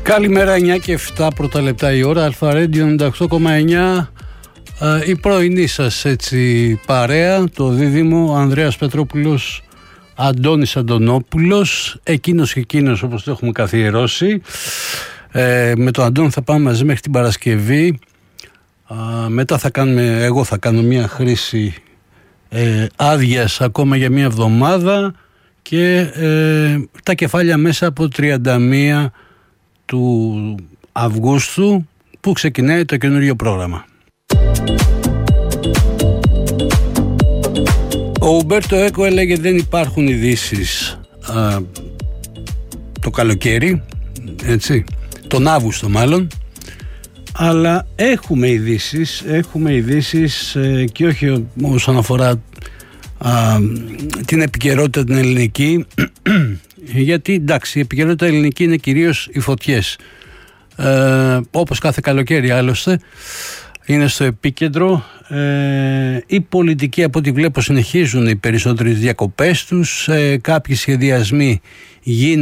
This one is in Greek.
Καλημέρα, 9 και 7 πρώτα λεπτά η ώρα, Αλφα-Radio 98,9. Η πρωινή σας έτσι παρέα, το δίδυμο Ανδρέας Πετρόπουλος, Αντώνης Αντωνόπουλος, εκείνος και εκείνος όπως το έχουμε καθιερώσει. Με τον Αντώνη θα πάμε μαζί μέχρι την Παρασκευή. Μετά εγώ θα κάνω μια χρήση άδειας ακόμα για μια εβδομάδα και τα κεφάλια μέσα από 31 του Αυγούστου που ξεκινάει το καινούριο πρόγραμμα. Ο Ουμπέρτο Έκο έλεγε δεν υπάρχουν ειδήσεις το καλοκαίρι, έτσι, τον Αύγουστο μάλλον, αλλά έχουμε ειδήσεις και όχι όσον αφορά την επικαιρότητα την ελληνική, γιατί εντάξει η επικαιρότητα ελληνική είναι κυρίως οι φωτιές, όπως κάθε καλοκαίρι άλλωστε είναι στο επίκεντρο. Οι πολιτικοί από ό,τι βλέπω συνεχίζουν οι περισσότερες διακοπές τους, κάποιοι σχεδιασμοί γίνονται